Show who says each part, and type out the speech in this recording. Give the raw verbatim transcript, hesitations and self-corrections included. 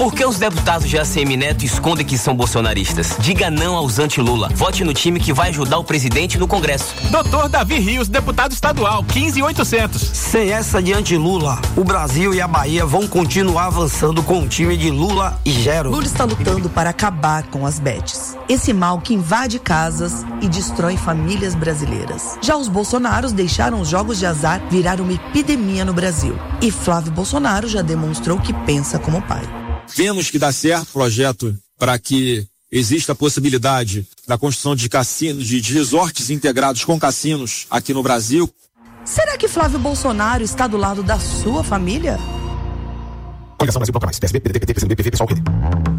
Speaker 1: Por que os deputados de A C M Neto escondem que são bolsonaristas? Diga não aos anti-Lula. Vote no time que vai ajudar o presidente no Congresso.
Speaker 2: doutor Davi Rios, deputado estadual, quinze mil e oitocentos.
Speaker 3: Sem essa de anti-Lula, o Brasil e a Bahia vão continuar avançando com o time de Lula e Gero.
Speaker 4: Lula está lutando para acabar com as bets. Esse mal que invade casas e destrói famílias brasileiras. Já os bolsonaros deixaram os jogos de azar virar uma epidemia no Brasil. E Flávio Bolsonaro já demonstrou que pensa como pai.
Speaker 5: Vemos que dá certo o projeto para que exista a possibilidade da construção de cassinos, de, de resorts integrados com cassinos aqui no Brasil.
Speaker 4: Será que Flávio Bolsonaro está do lado da sua família?
Speaker 6: Coligação Brasil Bloco Mais, P S B, P D T, P T, P C D B, P V, Pessoal, P D.